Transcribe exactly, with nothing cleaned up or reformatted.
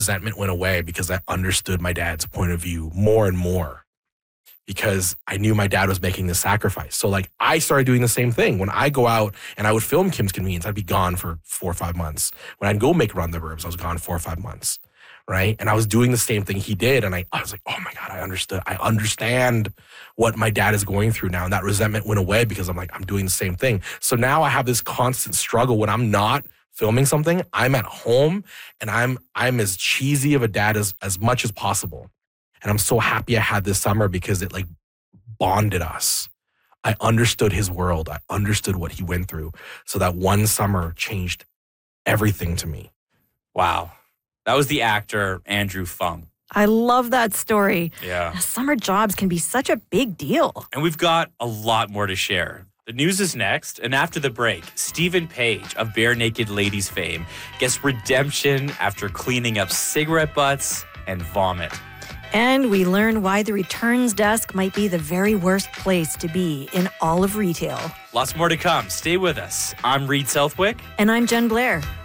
resentment went away because I understood my dad's point of view more and more, because I knew my dad was making this sacrifice. So like I started doing the same thing. When I go out and I would film Kim's Convenience, I'd be gone for four or five months. When I'd go make Run the Burbs, I was gone four or five months, right? And I was doing the same thing he did. And I, I was like, oh my God, I understood. I understand what my dad is going through now. And that resentment went away because I'm like, I'm doing the same thing. So now I have this constant struggle when I'm not filming something, I'm at home and I'm I'm as cheesy of a dad as, as much as possible. And I'm so happy I had this summer because it like bonded us. I understood his world. I understood what he went through. So that one summer changed everything to me. Wow. That was the actor, Andrew Fung. I love that story. Yeah. Summer jobs can be such a big deal. And we've got a lot more to share. The news is next, and after the break, Stephen Page of Bare Naked Ladies fame gets redemption after cleaning up cigarette butts and vomit. And we learn why the returns desk might be the very worst place to be in all of retail. Lots more to come. Stay with us. I'm Reed Southwick. And I'm Jen Blair.